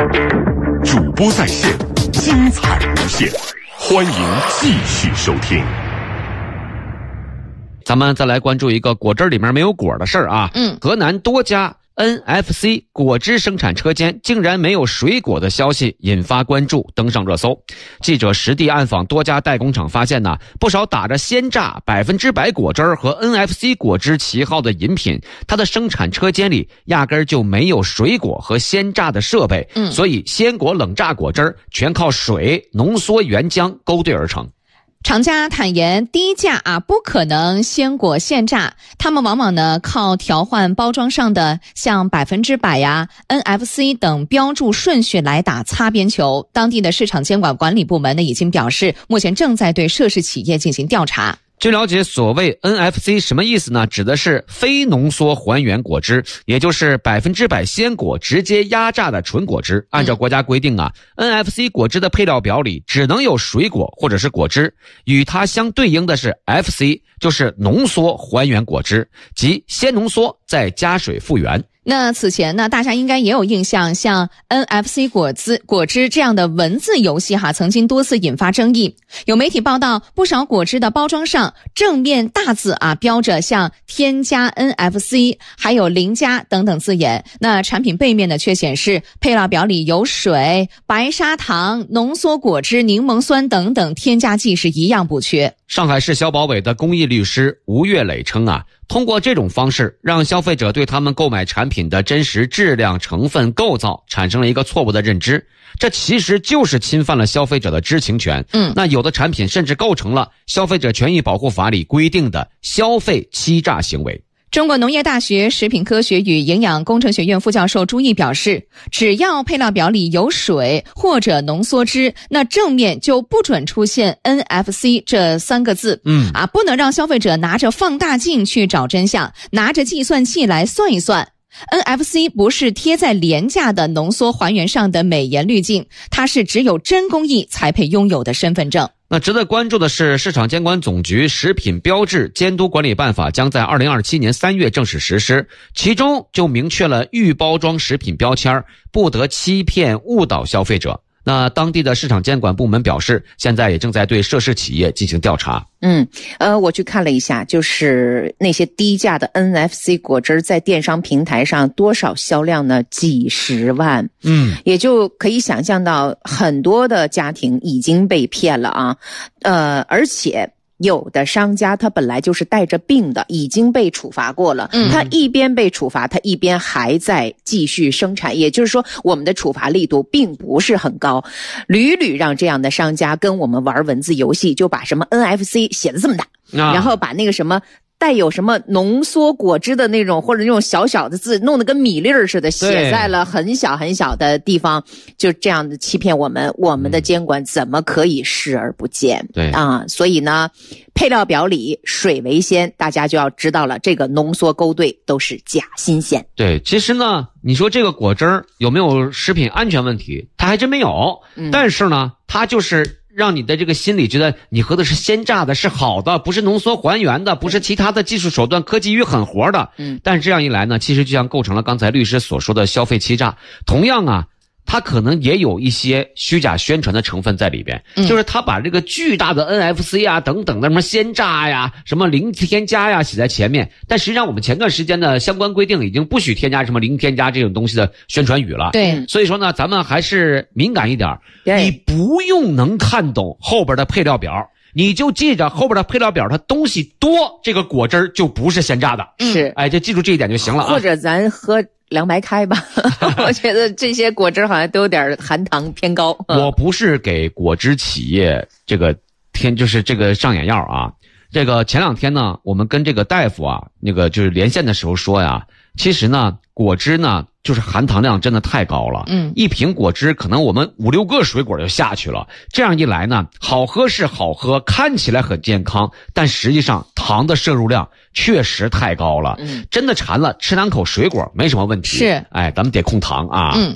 主播在线，精彩无限，欢迎继续收听。 咱们再来关注一个果汁里面没有果的事儿啊。河南多家 NFC 果汁生产车间竟然没有水果的消息引发关注，登上热搜。记者实地暗访多家代工厂，发现呢，不少打着鲜榨100%果汁和 NFC 果汁旗号的饮品，它的生产车间里压根儿就没有水果和鲜榨的设备，所以鲜果冷榨果汁全靠水、浓缩原浆勾兑而成。 厂家坦言，低价不可能鲜果现榨，他们往往呢靠调换包装上的像100%呀、NFC 等标注顺序来打擦边球。当地的市场监管管理部门呢已经表示，目前正在对涉事企业进行调查。 据了解，所谓 NFC 什么意思呢？指的是非浓缩还原果汁，也就是100%鲜果直接压榨的纯果汁。按照国家规定NFC 果汁的配料表里只能有水果或者是果汁，与它相对应的是 FC， 就是浓缩还原果汁，即先浓缩再加水复原。 那此前呢，大家应该也有印象，像 NFC 果汁这样的文字游戏曾经多次引发争议。有媒体报道，不少果汁的包装上正面大字标着像添加 NFC 还有零加等等字眼，那产品背面呢却显示配料表里有水、白砂糖、浓缩果汁、柠檬酸等等添加剂是一样不缺。 上海市消保委的公益律师吴月磊称通过这种方式让消费者对他们购买产品的真实质量、成分、构造产生了一个错误的认知，这其实就是侵犯了消费者的知情权。那有的产品甚至构成了消费者权益保护法里规定的消费欺诈行为。 中国农业大学食品科学与营养工程学院副教授朱毅表示，只要配料表里有水或者浓缩汁，那正面就不准出现 NFC 这3个字。不能让消费者拿着放大镜去找真相，拿着计算器来算一算。NFC 不是贴在廉价的浓缩还原上的美颜滤镜，它是只有真工艺才配拥有的身份证。 那值得关注的是，市场监管总局食品标志监督管理办法将在2027年3月正式实施，其中就明确了预包装食品标签不得欺骗误导消费者。那当地的市场监管部门表示，现在也正在对涉事企业进行调查。 我去看了一下，就是那些低价的 NFC 果汁在电商平台上多少销量呢？几十万。也就可以想象到很多的家庭已经被骗了而且有的商家他本来就是带着病的，已经被处罚过了，他一边被处罚，他一边还在继续生产，也就是说我们的处罚力度并不是很高，屡屡让这样的商家跟我们玩文字游戏，就把什么 NFC 写得这么大，然后把那个什么带有什么浓缩果汁的那种或者那种小小的字弄得跟米粒似的，写在了很小很小的地方，就这样的欺骗我们，我们的监管怎么可以视而不见？所以呢，配料表里水为鲜，大家就要知道了，这个浓缩勾兑都是假新鲜。 对，其实呢，你说这个果汁有没有食品安全问题？它还真没有。但是呢，它就是让你的这个心里觉得你喝的是鲜榨的，是好的，不是浓缩还原的，不是其他的技术手段科技与狠活的。但是这样一来呢，其实就像构成了刚才律师所说的消费欺诈。同样它可能也有一些虚假宣传的成分在里边，就是他把这个巨大的 NFC 等等的什么鲜榨呀、什么零添加呀写在前面，但实际上我们前段时间的相关规定已经不许添加什么零添加这种东西的宣传语了。 对， 所以说呢，咱们还是敏感一点，你不用能看懂后边的配料表，你就记着后边的配料表它东西多，这个果汁就不是鲜榨的。 是， 就记住这一点就行了或者咱喝凉白开吧我觉得这些果汁好像都有点含糖偏高。 我不是给果汁企业就是这个上眼药这个前2天呢，我们跟这个大夫就是连线的时候说其实呢果汁呢就是含糖量真的太高了，一瓶果汁可能我们5、6个水果就下去了。这样一来呢，好喝是好喝，看起来很健康，但实际上糖的摄入量确实太高了。真的馋了吃2口水果没什么问题。 是， 咱们得控糖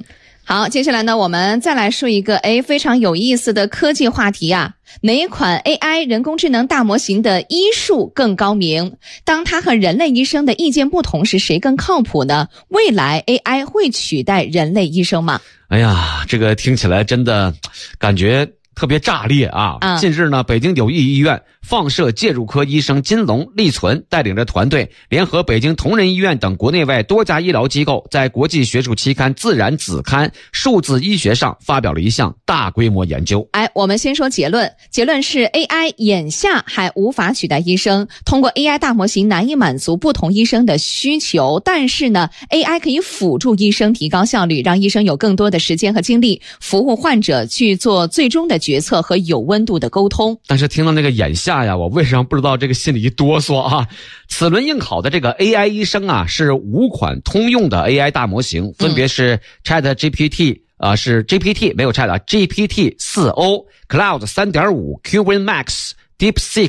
好，接下来呢，我们再来说一个非常有意思的科技话题啊。哪一款 AI 人工智能大模型的医术更高明？当它和人类医生的意见不同时，谁更靠谱呢？未来 AI 会取代人类医生吗？ 哎呀，这个听起来真的感觉特别炸裂啊！近日呢，北京友谊医院放射介入科医生金龙、利存带领着团队，联合北京同仁医院等国内外多家医疗机构，在国际学术期刊《自然》子刊数字医学上发表了一项大规模研究。 我们先说结论是 AI 眼下还无法取代医生，通过 AI 大模型难以满足不同医生的需求，但是呢 AI 可以辅助医生提高效率，让医生有更多的时间和精力服务患者，去做最终的决策和有温度的沟通。 但是听到那个眼下呀，我为什么不知道这个心里一哆嗦啊？此轮应考的这个 AI 医生啊，是5款通用的 AI 大模型，分别是 ChatGPT 是 GPT 没有 Chat，GPT 4O Cloud 3.5 Qwen Max、DeepSeek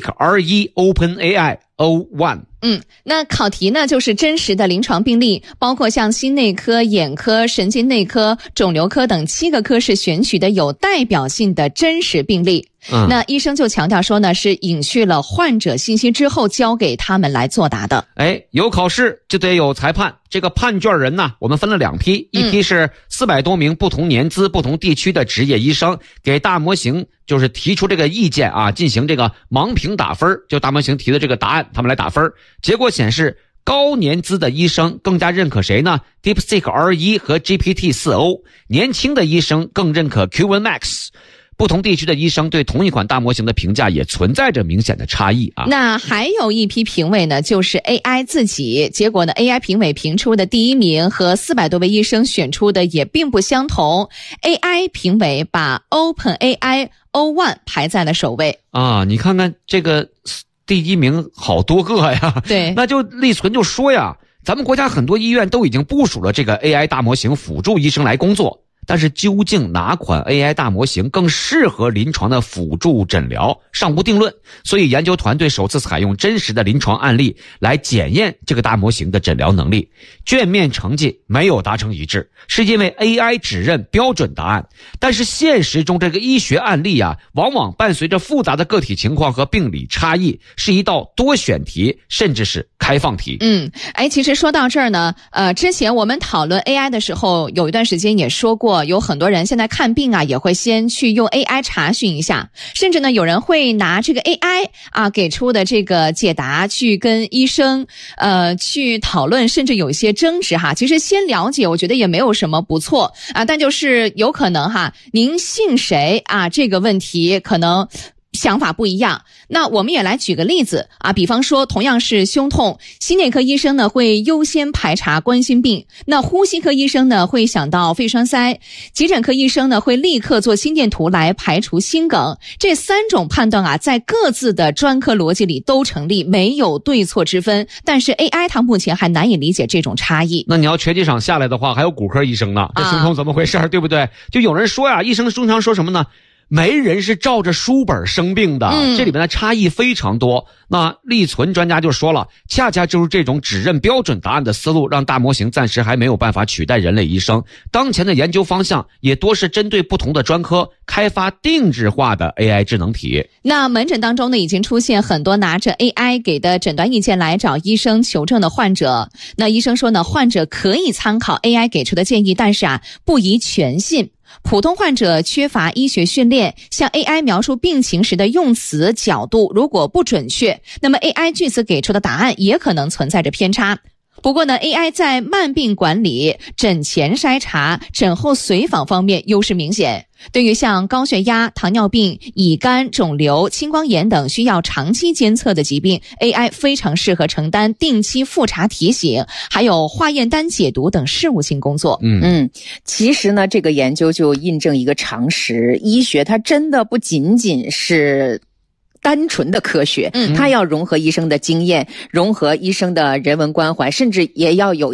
R1、OpenAI O1。 那考题呢就是真实的临床病例，包括像心内科、眼科、神经内科、肿瘤科等7个科室选取的有代表性的真实病例。那医生就强调说呢，是隐去了患者信息之后交给他们来作答的。 有考试就得有裁判，这个判卷人呢，我们分了2批，一批是400多名不同年资、不同地区的职业医生，给大模型就是提出这个意见啊，进行这个盲评打分，就大模型提的这个答案，他们来打分。结果显示，高年资的医生更加认可谁呢？ DeepSeek R1 和 GPT 4O， 年轻的医生更认可 Qwen Max。不同地区的医生对同一款大模型的评价也存在着明显的差异啊。 那还有一批评委呢，就是 AI 自己，结果呢 AI 评委评出的第1名和400多位医生选出的也并不相同。AI 评委把 OpenAI O1 排在了首位啊，你看看这个第1名好多个呀。 对， 那就利存就说呀，咱们国家很多医院都已经部署了这个 AI 大模型辅助医生来工作。但是究竟哪款 AI 大模型更适合临床的辅助诊疗尚无定论，所以研究团队首次采用真实的临床案例来检验这个大模型的诊疗能力。卷面成绩没有达成一致，是因为 AI 只认标准答案，但是现实中这个医学案例啊，往往伴随着复杂的个体情况和病理差异，是一道多选题甚至是开放题。 其实说到这儿呢，之前我们讨论 AI 的时候，有一段时间也说过，有很多人现在看病啊，也会先去用 AI 查询一下，甚至呢，有人会拿这个 AI 给出的这个解答去跟医生去讨论，甚至有一些争执哈。其实先了解，我觉得也没有什么不错但就是有可能您信谁这个问题可能想法不一样。那我们也来举个例子比方说同样是胸痛，心内科医生呢会优先排查冠心病，那呼吸科医生呢会想到肺栓塞，急诊科医生呢会立刻做心电图来排除心梗。这3种判断在各自的专科逻辑里都成立，没有对错之分，但是 AI 它目前还难以理解这种差异。 那你要拳击场下来的话，还有骨科医生呢，这胸痛怎么回事对不对？就有人说医生经常说什么呢？没人是照着书本生病的，这里面的差异非常多。那利存专家就说了，恰恰就是这种只认标准答案的思路，让大模型暂时还没有办法取代人类医生。当前的研究方向也多是针对不同的专科开发定制化的 AI 智能体。 那门诊当中呢，已经出现很多拿着 AI 给的诊断意见来找医生求证的患者。那医生说呢，患者可以参考 AI 给出的建议，但是不宜全信。普通患者缺乏医学训练，向 AI 描述病情时的用词角度如果不准确，那么 AI 据此给出的答案也可能存在着偏差。不过呢 AI 在慢病管理、诊前筛查、诊后随访方面优势明显。对于像高血压、糖尿病、乙肝、肿瘤、青光眼等需要长期监测的疾病， AI 非常适合承担定期复查提醒，还有化验单解读等事务性工作。 其实呢，这个研究就印证一个常识，医学它真的不仅仅是单纯的科学，它要融合医生的经验，融合医生的人文关怀，甚至也要有一些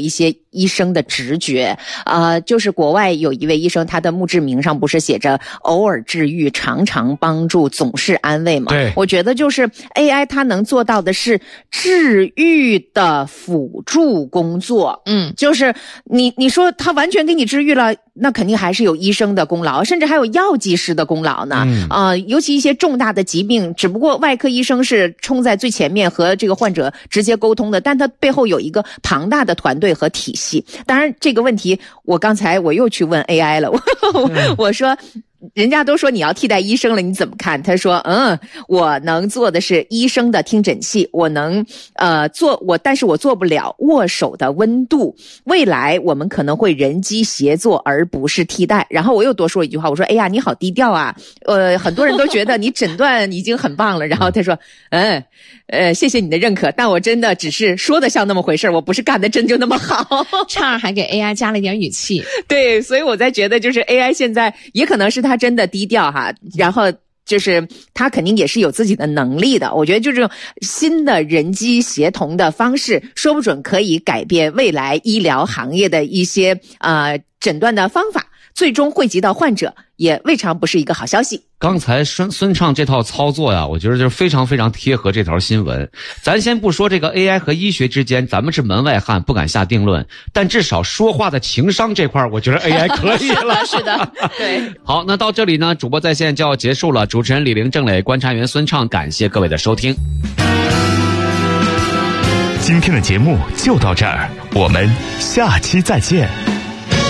医生的直觉。就是国外有一位医生，他的墓志铭上不是写着偶尔治愈，常常帮助，总是安慰吗？ 对， 我觉得就是 AI 它能做到的是治愈的辅助工作。就是你说它完全给你治愈了，那肯定还是有医生的功劳，甚至还有药剂师的功劳呢。尤其一些重大的疾病，只不过外科医生是冲在最前面和这个患者直接沟通的，但他背后有一个庞大的团队和体系。当然这个问题刚才我又去问 AI 了，我说人家都说你要替代医生了，你怎么看？他说我能做的是医生的听诊器，我能但是我做不了握手的温度。未来我们可能会人机协作而不是替代。然后我又多说一句话，我说哎呀你好低调啊，很多人都觉得你诊断已经很棒了。然后他说谢谢你的认可，但我真的只是说的像那么回事，我不是干的真就那么好。 畅儿还给 AI 加了一点语气。 对，所以我在觉得就是 AI 现在也可能是他真的低调哈，然后就是他肯定也是有自己的能力的。我觉得就这种新的人机协同的方式，说不准可以改变未来医疗行业的一些诊断的方法，最终惠及到患者，也未尝不是一个好消息。 刚才孙畅这套操作呀，我觉得就是非常非常贴合这条新闻。咱先不说这个 AI 和医学之间，咱们是门外汉，不敢下定论，但至少说话的情商这块，我觉得 AI 可以了。 是的，对。 好，那到这里呢，主播在线就要结束了。主持人李玲、郑磊，观察员孙畅，感谢各位的收听。 今天的节目就到这儿，我们下期再见。